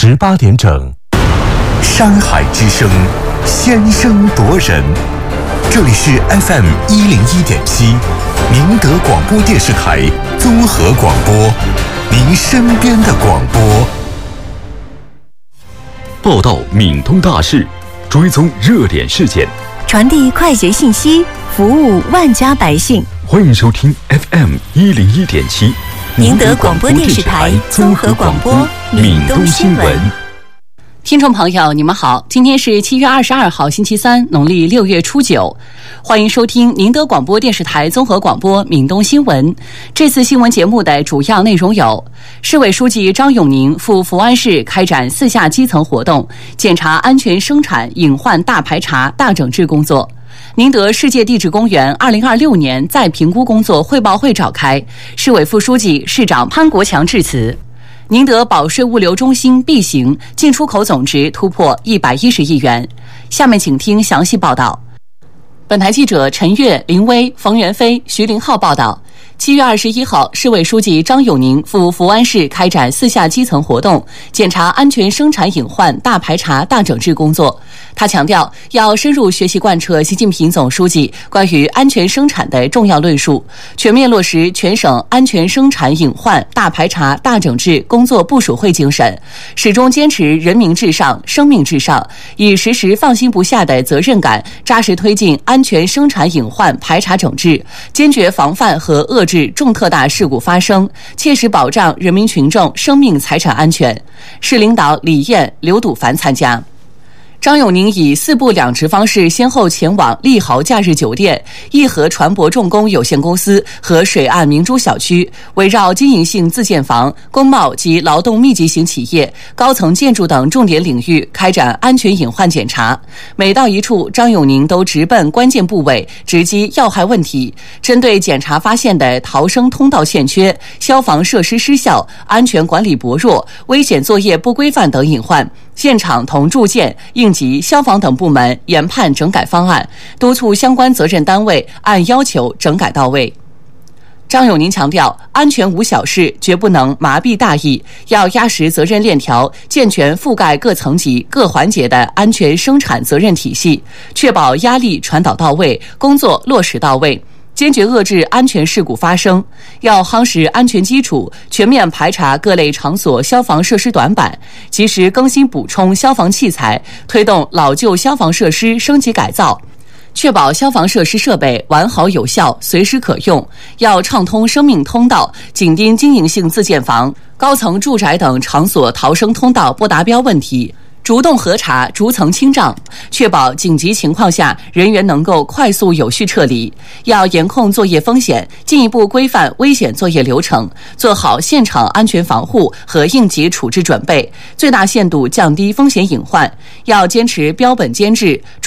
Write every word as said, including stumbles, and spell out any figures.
十八点整，山海之声，先声夺人。这里是 F M 一零一点七，宁德广播电视台综合广播，您身边的广播。 报道闽东大事，追踪热点事件， 传递快捷信息，服务万家百姓。 欢迎收听 F M 一零一点七， 宁德广播电视台综合广播闽东新闻。 听众朋友，你们好，今天是七月二十二号，星期三，农历六月初九，欢迎收听宁德广播电视台综合广播闽东新闻。这次新闻节目的主要内容有：市委书记张永宁赴福安市开展四下基层活动，检查安全生产隐患大排查、大整治工作。宁德世界地质公园二零二六年再评估工作汇报会召开，市委副书记、市长潘国强致辞。宁德保税物流中心 B 型进出口总值突破一百一十亿元。下面请听详细报道。本台记者陈悦、林威、冯元飞、徐林浩报道。七月二十一号，市委书记张永宁赴福安市开展四下基层活动，检查安全生产隐患大排查、大整治工作。他强调，要深入学习贯彻习近平总书记关于安全生产的重要论述，全面落实全省安全生产隐患大排查、大整治工作部署会精神，始终坚持人民至上、生命至上，以时时放心不下的责任感，扎实推进安全生产隐患排查整治，坚决防范和遏制重特大事故发生，切实保障人民群众生命财产安全。市领导李艳、刘笃凡参加。张永宁以四部两职方式先后前往利豪假日酒店、义和船舶重工有限公司和水岸明珠小区，围绕经营性自建房、工贸及劳动密集型企业、高层建筑等重点领域开展安全隐患检查。每到一处，张永宁都直奔关键部位，直击要害问题，针对检查发现的逃生通道欠缺、消防设施失效、安全管理薄弱、危险作业不规范等隐患，现场同住建、应急、消防等部门研判整改方案，督促相关责任单位按要求整改到位。张永宁强调，安全无小事，绝不能麻痹大意，要压实责任链条，健全覆盖各层级、各环节的安全生产责任体系，确保压力传导到位，工作落实到位。坚决遏制安全事故发生，要夯实安全基础，全面排查各类场所消防设施短板，及时更新补充消防器材，推动老旧消防设施升级改造，确保消防设施设备完好有效、随时可用。要畅通生命通道，紧盯经营性自建房、高层住宅等场所逃生通道不达标问题，逐栋核查、逐层清障，确保紧急情况下人员能够快速有序撤离。要严控作业风险，进一步规范危险作业流程，做好现场安全防护和应急处置准备，最大限度降低风险隐患。要坚持标本兼治，